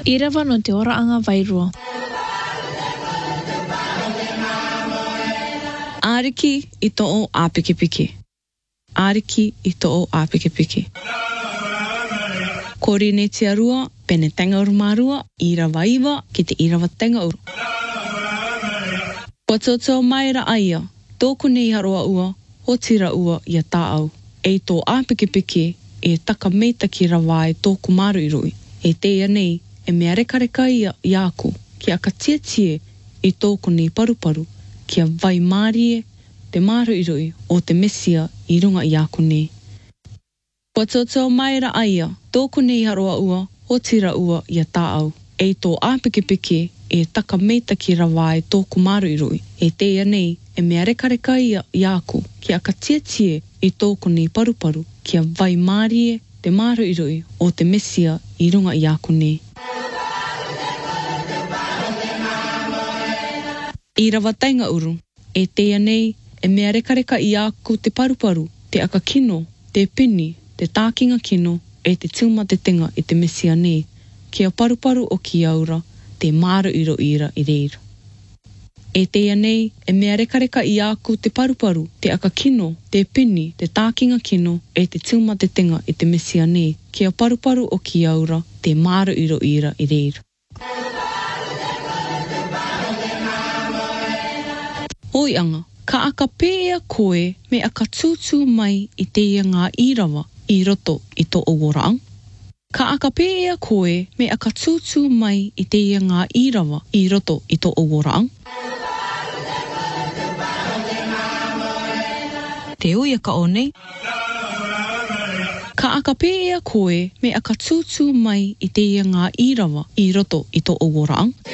I rewa no te oraanga wairua. Ariki I to'o a pikipiki. Ariki I to'o a pikipiki. Kori ne te arua, pene tanga uru marua, I rawa iwa ki te I rawa tanga uru. Kua tōtō mai ra aia, tōku nei haroa ua, ho tira ua I a tāau. E tō a pikipiki, e taka meita ki rawa e tōku maru I rui. E teia nei, e mea rekareka ia I aku, ki aka tie I tōku nei paruparu, ki a vai mārie, te maru I rui o te mesia I runga I aku nei. Kua tōtō mai ra aia, tōku nei haroa ua, ho tira ua I a tāau. E tō a pikipiki, e taka meita ki rawa e tōku maru I rui. E teia nei, e mea rekareka ia I aku, ki aka tie I tōku nei paruparu, ki a vai mārie, te maru I rui o te mesia I runga I aku nei. I rawa tainga uru, e teia nei, e mea rekareka I aku te paruparu, te aka kino, te pini, te tākinga kino, e te tūma te tenga I te mesia nei, ki a paruparu o ki aura, te maru iro ira I reira. E teia nei, e mea rekareka I aku te paruparu, te aka kino, te pini, te tākinga kino, e te tūma te tenga I te mesia nei, ki a paruparu o ki aura, te maru iro ira I reira. Oi anga, ka aka pēia koe me aka tūtū mai I teia ngā irawa I roto I tō owaraang. Ka aka pēia koe me aka tūtū mai I teia ngā irawa I roto I tō owaraang. Te ui aka o nei. Ka aka pēia koe me aka tūtū mai I teia ngā irawa I roto I tō owaraang.